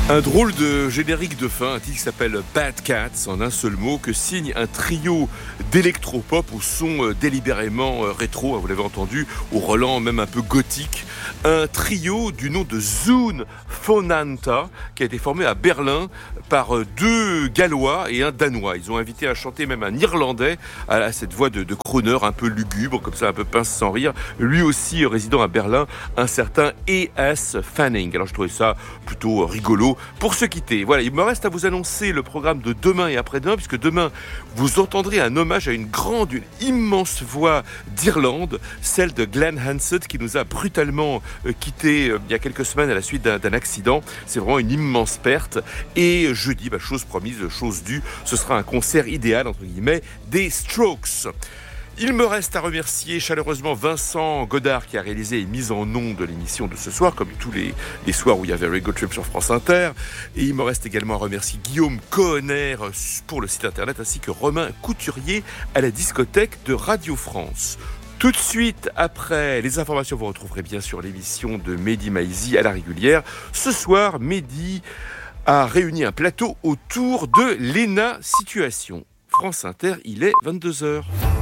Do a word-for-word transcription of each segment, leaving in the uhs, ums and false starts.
Un drôle de générique de fin, un titre qui s'appelle Bad Cats, en un seul mot, que signe un trio d'électropop au son délibérément rétro, vous l'avez entendu, au relent même un peu gothique. Un trio du nom de Zoon Fonanta, qui a été formé à Berlin par deux Gallois et un Danois. Ils ont invité à chanter même un Irlandais à cette voix de, de crooner un peu lugubre, comme ça un peu pince sans rire. Lui aussi résidant à Berlin, un certain A S Fanning. Alors je trouvais ça plutôt rigolo. Pour se quitter, voilà, il me reste à vous annoncer le programme de demain et après-demain, puisque demain, vous entendrez un hommage à une grande, une immense voix d'Irlande, celle de Glenn Hansard, qui nous a brutalement euh, quittés euh, il y a quelques semaines à la suite d'un, d'un accident. C'est vraiment une immense perte. Et jeudi, bah, chose promise, chose due, ce sera un concert idéal, entre guillemets, des Strokes. Il me reste à remercier chaleureusement Vincent Godard qui a réalisé une mise en onde de l'émission de ce soir, comme tous les, les soirs où il y a Very Good Trip sur France Inter. Et il me reste également à remercier Guillaume Cohenner pour le site internet, ainsi que Romain Couturier à la discothèque de Radio France. Tout de suite après les informations, vous retrouverez bien sûr l'émission de Mehdi Maizi à la régulière. Ce soir, Mehdi a réuni un plateau autour de l'E N A Situation. France Inter, il est vingt-deux heures.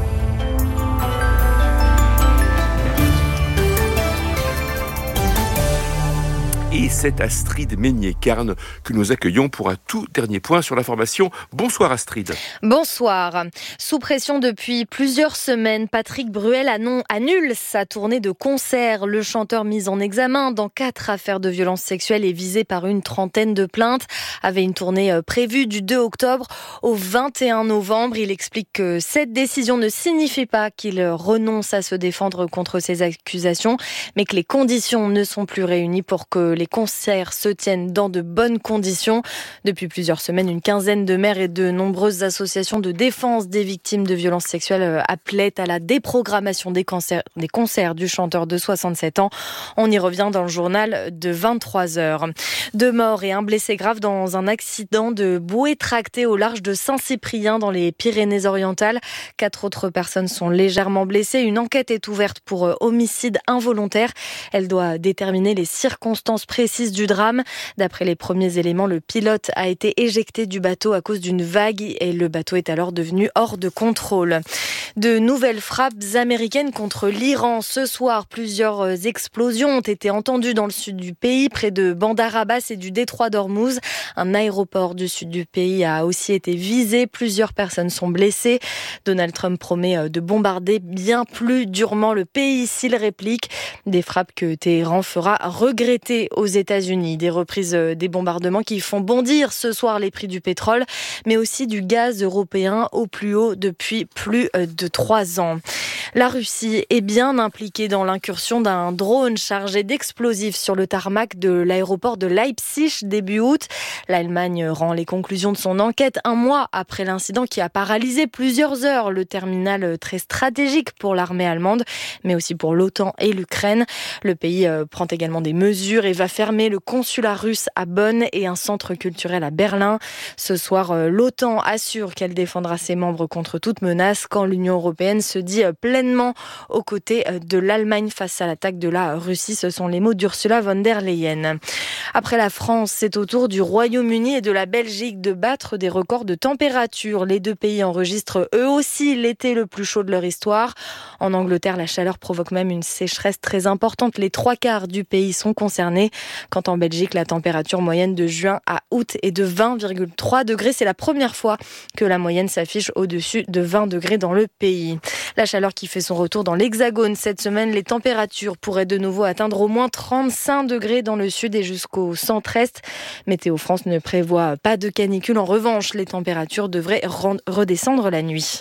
Et c'est Astrid Meignet-Carne que nous accueillons pour un tout dernier point sur l'information. Bonsoir Astrid. Bonsoir. Sous pression depuis plusieurs semaines, Patrick Bruel annule sa tournée de concert. Le chanteur mis en examen dans quatre affaires de violences sexuelles et visé par une trentaine de plaintes avait une tournée prévue du deux octobre au vingt et un novembre. Il explique que cette décision ne signifie pas qu'il renonce à se défendre contre ces accusations, mais que les conditions ne sont plus réunies pour que les concerts se tiennent dans de bonnes conditions. Depuis plusieurs semaines, une quinzaine de maires et de nombreuses associations de défense des victimes de violences sexuelles appelaient à la déprogrammation des concerts, des concerts du chanteur de soixante-sept ans. On y revient dans le journal de vingt-trois heures. Deux morts et un blessé grave dans un accident de bouée tractée au large de Saint-Cyprien dans les Pyrénées-Orientales. Quatre autres personnes sont légèrement blessées. Une enquête est ouverte pour homicide involontaire. Elle doit déterminer les circonstances précise du drame. D'après les premiers éléments, le pilote a été éjecté du bateau à cause d'une vague et le bateau est alors devenu hors de contrôle. De nouvelles frappes américaines contre l'Iran. Ce soir, plusieurs explosions ont été entendues dans le sud du pays, près de Bandar Abbas et du détroit d'Ormuz. Un aéroport du sud du pays a aussi été visé. Plusieurs personnes sont blessées. Donald Trump promet de bombarder bien plus durement le pays s'il réplique. Des frappes que Téhéran fera regretter aux États-Unis. Des reprises des bombardements qui font bondir ce soir les prix du pétrole, mais aussi du gaz européen au plus haut depuis plus de trois ans. La Russie est bien impliquée dans l'incursion d'un drone chargé d'explosifs sur le tarmac de l'aéroport de Leipzig début août. L'Allemagne rend les conclusions de son enquête un mois après l'incident qui a paralysé plusieurs heures le terminal très stratégique pour l'armée allemande, mais aussi pour l'OTAN et l'Ukraine. Le pays prend également des mesures et va fermer le consulat russe à Bonn et un centre culturel à Berlin. Ce soir, l'OTAN assure qu'elle défendra ses membres contre toute menace quand l'Union européenne se dit pleinement aux côtés de l'Allemagne face à l'attaque de la Russie. Ce sont les mots d'Ursula von der Leyen. Après la France, c'est au tour du Royaume-Uni et de la Belgique de battre des records de température. Les deux pays enregistrent eux aussi l'été le plus chaud de leur histoire. En Angleterre, la chaleur provoque même une sécheresse très importante. Les trois quarts du pays sont concernés. Quant en Belgique, la température moyenne de juin à août est de vingt virgule trois degrés. C'est la première fois que la moyenne s'affiche au-dessus de vingt degrés dans le pays. La chaleur qui fait son retour dans l'Hexagone cette semaine, les températures pourraient de nouveau atteindre au moins trente-cinq degrés dans le sud et jusqu'au centre-est. Météo France ne prévoit pas de canicule. En revanche, les températures devraient redescendre la nuit.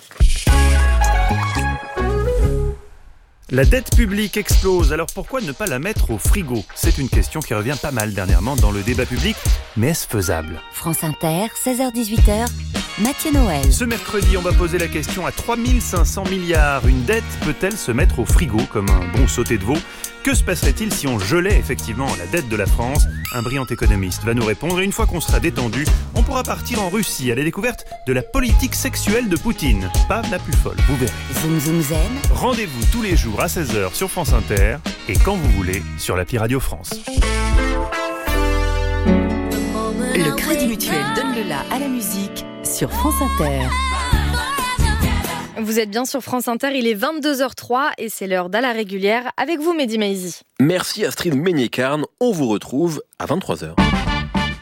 La dette publique explose, alors pourquoi ne pas la mettre au frigo ? C'est une question qui revient pas mal dernièrement dans le débat public, mais est-ce faisable ? France Inter, seize heures dix-huit heures, Mathieu Noël. Ce mercredi, on va poser la question à trois mille cinq cents milliards. Une dette peut-elle se mettre au frigo comme un bon sauté de veau ? Que se passerait-il si on gelait effectivement la dette de la France ? Un brillant économiste va nous répondre et une fois qu'on sera détendu, on pourra partir en Russie à la découverte de la politique sexuelle de Poutine. Pas la plus folle, vous verrez. Zoom Zoom Zen. Rendez-vous tous les jours à seize heures sur France Inter et quand vous voulez sur l'appli Radio France. Lelas à la musique sur France Inter. Vous êtes bien sur France Inter, il est vingt-deux heures trois et c'est l'heure d'À la régulière avec vous, Mehdi Maizi. Merci Astrid Meignet-Carne, on vous retrouve à vingt-trois heures.